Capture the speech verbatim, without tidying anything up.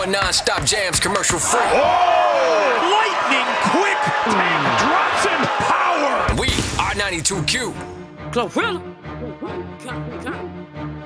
non-stop jams, commercial free. Oh! Lightning quick! Tank drops in power! We are ninety-two Q. Glorilla.